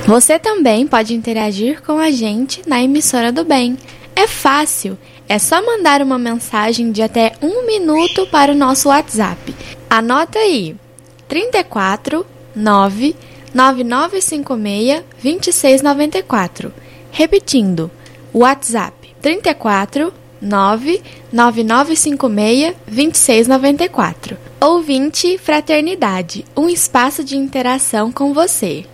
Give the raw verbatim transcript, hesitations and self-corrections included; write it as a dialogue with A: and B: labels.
A: Você também pode interagir com a gente na Emissora do Bem. É fácil, é só mandar uma mensagem de até um minuto para o nosso WhatsApp. Anota aí, trinta e quatro, nove, nove nove cinco seis, dois seis nove quatro. Repetindo, WhatsApp trinta e quatro, nove, nove nove cinco seis, dois seis nove quatro. Ouvinte Fraternidade, um espaço de interação com você.